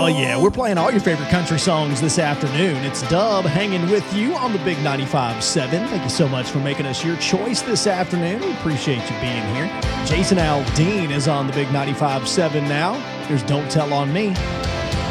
Oh, yeah, we're playing all your favorite country songs this afternoon. It's Dub hanging with you on the Big 95.7. Thank you so much for making us your choice this afternoon. We appreciate you being here. Jason Aldean is on the Big 95.7 now. There's Don't Tell on Me.